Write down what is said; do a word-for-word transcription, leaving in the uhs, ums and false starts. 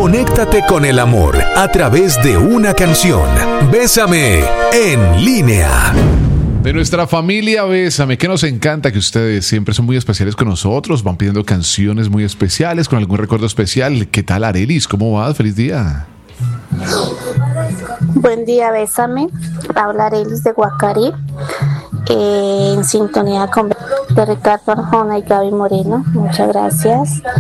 Conéctate con el amor a través de una canción. Bésame en línea. De nuestra familia Bésame, que nos encanta que ustedes siempre son muy especiales con nosotros, van pidiendo canciones muy especiales, con algún recuerdo especial. ¿Qué tal, Arelis? ¿Cómo vas? Feliz día. Buen día, Bésame. Habla Arelis de Guacarí, eh, en sintonía con de Ricardo Arjona y Gaby Moreno. Muchas gracias.